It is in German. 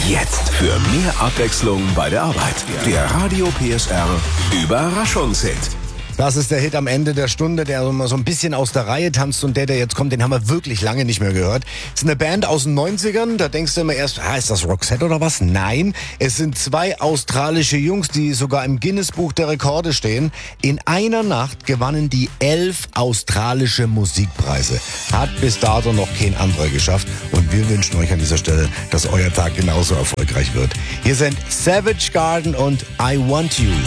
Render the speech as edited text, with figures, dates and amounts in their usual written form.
Jetzt für mehr Abwechslung bei der Arbeit. Der Radio PSR Überraschungshit. Das ist der Hit am Ende der Stunde, der immer so ein bisschen aus der Reihe tanzt, und der jetzt kommt, den haben wir wirklich lange nicht mehr gehört. Es ist eine Band aus den 90ern, da denkst du immer erst, ist das Roxette oder was? Nein, es sind zwei australische Jungs, die sogar im Guinness-Buch der Rekorde stehen. In einer Nacht gewannen die 11 australische Musikpreise. Hat bis dato noch kein anderer geschafft, und wir wünschen euch an dieser Stelle, dass euer Tag genauso erfolgreich wird. Hier sind Savage Garden und I Want You.